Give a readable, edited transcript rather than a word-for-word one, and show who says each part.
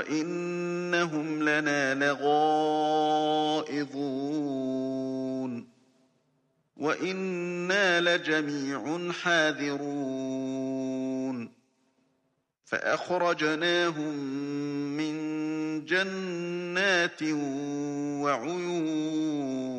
Speaker 1: وَإِنَّهُمْ لَنَا لَغَائِظُونَ وَإِنَّا لَجَمِيعٌ حَاذِرُونَ فَأَخْرَجْنَاهُم مِّن جَنَّاتٍ وَعُيُونٍ